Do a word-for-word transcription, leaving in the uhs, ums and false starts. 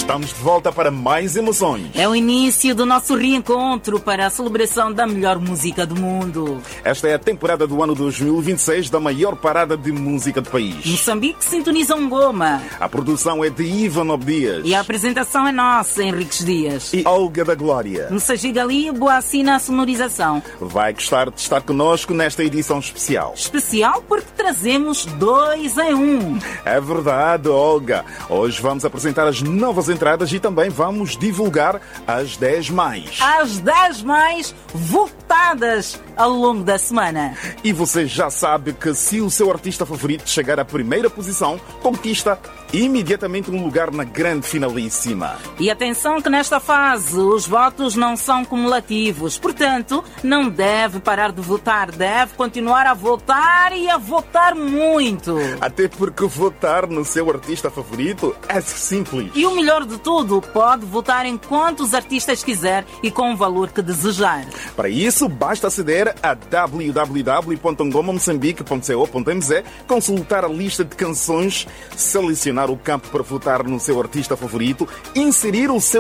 Estamos de volta para mais emoções. É o início do nosso reencontro para a celebração da melhor música do mundo. Esta é a temporada do ano dois mil e vinte e seis da maior parada de música do país. Moçambique sintoniza um goma. A produção é de Ivan Obdias. E a apresentação é nossa, Henriques Dias. E Olga da Glória. No Sagigali, Boacina a sonorização. Vai gostar de estar connosco nesta edição especial. Especial porque trazemos dois em um. É verdade, Olga. Hoje vamos apresentar as novas entradas e também vamos divulgar as dez mais. As dez mais votadas ao longo da semana. E você já sabe que se o seu artista favorito chegar à primeira posição, conquista imediatamente um lugar na grande finalíssima. E atenção que nesta fase os votos não são cumulativos, portanto não deve parar de votar, deve continuar a votar e a votar muito. Até porque votar no seu artista favorito é simples. E o melhor de tudo, pode votar em quantos artistas quiser e com o valor que desejar. Para isso, basta aceder a w w w ponto ngoma moçambique ponto co ponto m z, consultar a lista de canções, selecionar o campo para votar no seu artista favorito, inserir o seu